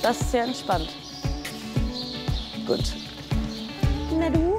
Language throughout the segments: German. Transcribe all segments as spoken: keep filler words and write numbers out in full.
Das ist sehr entspannt. Gut. Na du?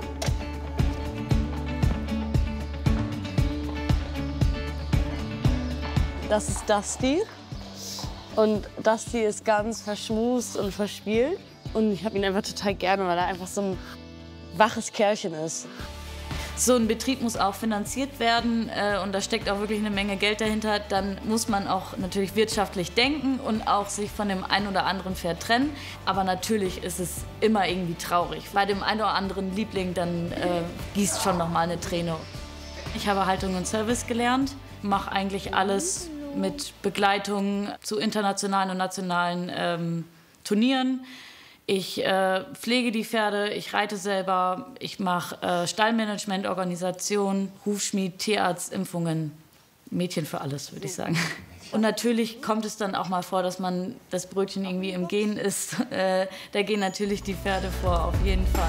Das ist Dusty. Und Dusty ist ganz verschmust und verspielt. Und ich habe ihn einfach total gerne, weil er einfach so ein waches Kerlchen ist. So ein Betrieb muss auch finanziert werden äh, und da steckt auch wirklich eine Menge Geld dahinter. Dann muss man auch natürlich wirtschaftlich denken und auch sich von dem einen oder anderen Pferd trennen. Aber natürlich ist es immer irgendwie traurig. Bei dem einen oder anderen Liebling dann äh, gießt schon noch mal eine Träne. Ich habe Haltung und Service gelernt, mache eigentlich alles mit Begleitung zu internationalen und nationalen ähm, Turnieren. Ich äh, pflege die Pferde, ich reite selber, ich mache äh, Stallmanagement, Organisation, Hufschmied, Tierarzt, Impfungen. Mädchen für alles, würde ich sagen. Und natürlich kommt es dann auch mal vor, dass man das Brötchen irgendwie im Gehen isst. Äh, da gehen natürlich die Pferde vor, auf jeden Fall.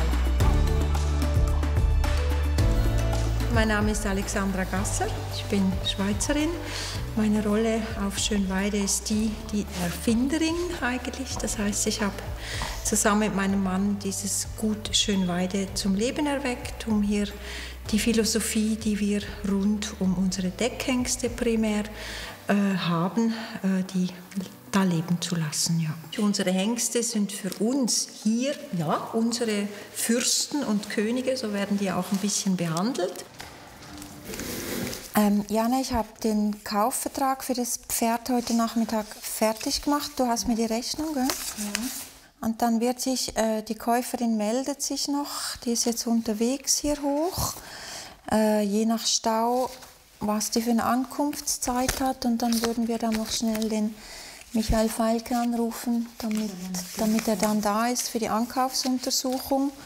Mein Name ist Alexandra Gasser, ich bin Schweizerin. Meine Rolle auf Schönweide ist die, die Erfinderin eigentlich. Das heißt, ich habe zusammen mit meinem Mann dieses Gut Schönweide zum Leben erweckt, um hier die Philosophie, die wir rund um unsere Deckhengste primär äh, haben, äh, die da leben zu lassen. Ja. Unsere Hengste sind für uns hier ja, unsere Fürsten und Könige, so werden die auch ein bisschen behandelt. Ähm, Jana, ich habe den Kaufvertrag für das Pferd heute Nachmittag fertig gemacht. Du hast mir die Rechnung, gell? Ja. Und dann wird sich, äh, die Käuferin meldet sich noch, die ist jetzt unterwegs hier hoch, äh, je nach Stau, was die für eine Ankunftszeit hat. Und dann würden wir dann noch schnell den Michael Feilke anrufen, damit, damit er dann da ist für die Ankaufsuntersuchung.